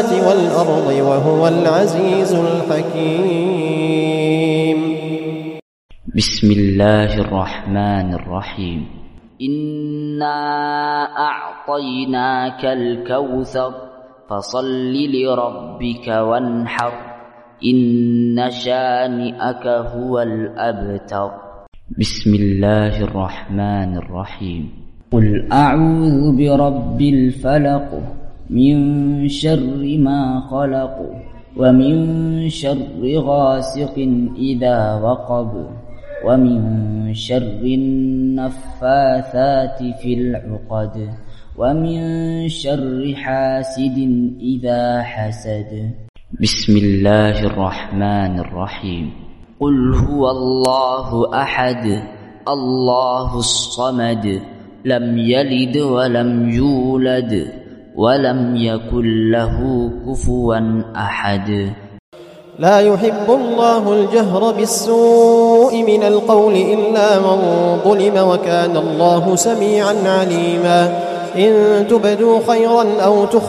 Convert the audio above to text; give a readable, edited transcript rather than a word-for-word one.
والأرض وهو العزيز الحكيم. بسم الله الرحمن الرحيم. إنا أعطيناك الكوثر فصل لربك وانحر إن شانئك هو الأبتر. بسم الله الرحمن الرحيم. قل أعوذ برب الفلق من شر ما خلق ومن شر غاسق إذا وقب ومن شر النفاثات في العقد ومن شر حاسد إذا حسد. بسم الله الرحمن الرحيم. قل هو الله أحد الله الصمد لم يلد ولم يولد ولم يكن له كفوا أحد. لا يحب الله الجهر بالسوء من القول إلا من ظلم وكان الله سميعا عليما. إن تبدوا خيرا أو تخفوا